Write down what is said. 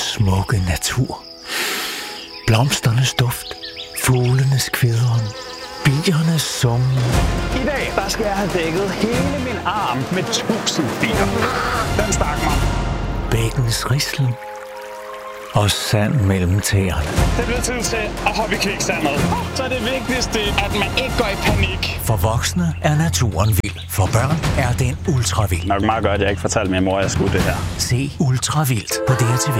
smukke natur. Blomsternes duft, fuglenes kvidren, biernes summen. I dag, der skal jeg have dækket hele min arm med 1000 bier. Den stak mig. Bækkens rislen og sand mellem tæerne. Det bliver tid til at hoppe i kviksandet. Så er det vigtigste, at man ikke går i panik. For voksne er naturen vild. For børn er den ultravild. Nok meget godt, at jeg ikke fortalte min mor, at jeg skulle det her. Se Ultravildt på DRTV.